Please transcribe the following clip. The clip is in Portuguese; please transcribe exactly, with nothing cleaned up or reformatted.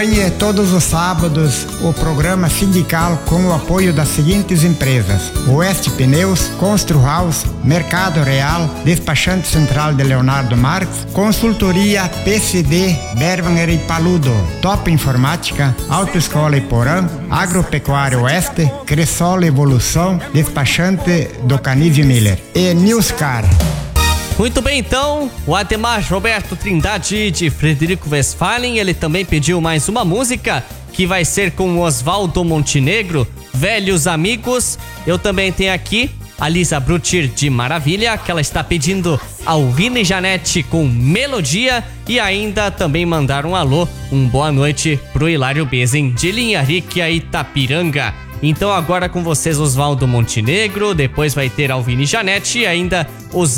Acompanhe todos os sábados o programa sindical com o apoio das seguintes empresas: Oeste Pneus, Constru House, Mercado Real, Despachante Central de Leonardo Marques, Consultoria P C D, Berwanger e Paludo, Top Informática, Autoescola Iporã, Agropecuária Oeste, Cressol Evolução, Despachante do Canívio Miller e Newscar. Muito bem, então, o Ademar Roberto Trindade de Frederico Westphalen, ele também pediu mais uma música, que vai ser com Oswaldo Montenegro, Velhos Amigos. Eu também tenho aqui a Lisa Brutir de Maravilha, que ela está pedindo ao Vini Janete com Melodia, e ainda também mandar um alô, um boa noite pro Hilário Bezem de Linha Rica Itapiranga. Então agora com vocês Oswaldo Montenegro, depois vai ter ao Vini Janete e ainda os